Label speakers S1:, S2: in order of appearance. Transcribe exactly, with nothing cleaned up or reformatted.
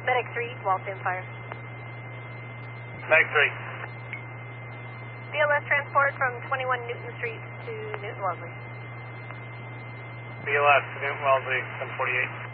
S1: Medic three, Waltham Fire.
S2: Medic three.
S1: B L S transport from twenty-one Newton Street to Newton Wellesley.
S2: B L S, Newton Wellesley, ten forty-eight.